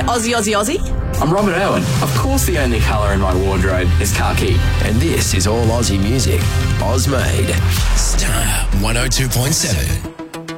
Aussie. I'm Robert Irwin. Of course the only colour in my wardrobe is khaki. And this is all Aussie music. Oz made. Star 102.7.